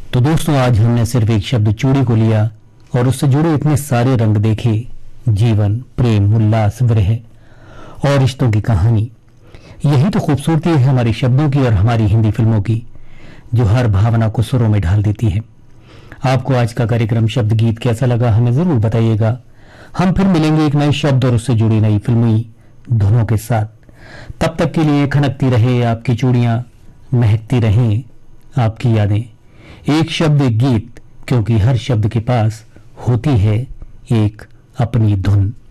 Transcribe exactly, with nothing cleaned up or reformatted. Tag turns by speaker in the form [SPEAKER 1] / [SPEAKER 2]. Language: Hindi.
[SPEAKER 1] तो दोस्तों, आज हमने सिर्फ एक शब्द चूड़ी को लिया और उससे जुड़े इतने सारे रंग देखे। जीवन, प्रेम, उल्लास, विरह और रिश्तों की कहानी। यही तो खूबसूरती है हमारे शब्दों की और हमारी हिंदी फिल्मों की, जो हर भावना को सुरों में ढाल देती है। आपको आज का कार्यक्रम शब्द गीत कैसा लगा, हमें जरूर बताइएगा। हम फिर मिलेंगे एक नए शब्द और उससे जुड़ी नई फिल्मी धुनों के साथ। तब तक के लिए खनकती रहे आपकी चूड़ियां, महकती रहें आपकी यादें। एक शब्द एक गीत, क्योंकि हर शब्द के पास होती है एक अपनी धुन।